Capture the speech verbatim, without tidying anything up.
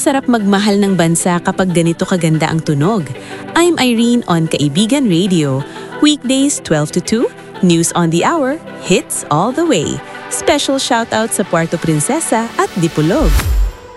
sarap magmahal ng bansa kapag ganito kaganda ang tunog. I'm Irene on Kaibigan Radio. Weekdays twelve to two, news on the hour, hits all the way. Special shoutout sa Puerto Princesa at Dipolog.